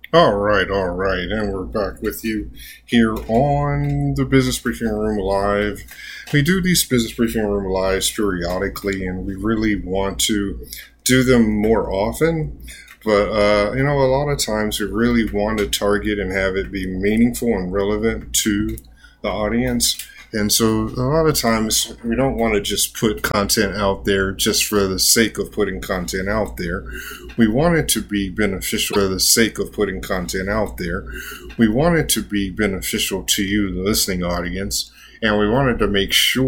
All right, and we're back with you here on the Business Briefing Room Live. We do these Business Briefing Room Lives periodically, and we really want to do them more often. But, a lot of times we really want to target and have it be meaningful and relevant to the audience. And so a lot of times we don't want to just put content out there just for the sake of putting content out there. We want it to be beneficial for the sake of putting content out there. We want it to be beneficial to you, the listening audience, and we wanted to make sure